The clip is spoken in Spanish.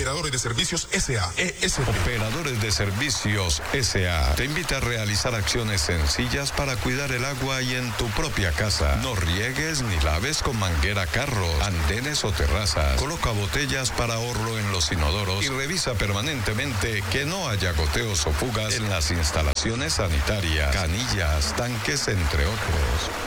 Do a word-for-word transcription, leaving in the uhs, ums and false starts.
Operadores de Servicios S A E S P. Operadores de Servicios S A te invita a realizar acciones sencillas para cuidar el agua y en tu propia casa. No riegues ni laves con manguera carros, andenes o terrazas. Coloca botellas para ahorro en los inodoros y revisa permanentemente que no haya goteos o fugas en las instalaciones sanitarias, canillas, tanques, entre otros.